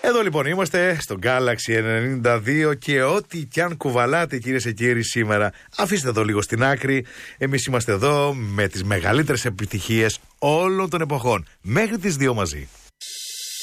Εδώ λοιπόν είμαστε στο Galaxy 92 και ό,τι κι αν κουβαλάτε, κυρίες και κύριοι, σήμερα, αφήστε το λίγο στην άκρη. Εμείς είμαστε εδώ με τις μεγαλύτερες επιτυχίες όλων των εποχών. Μέχρι τις 2 μαζί.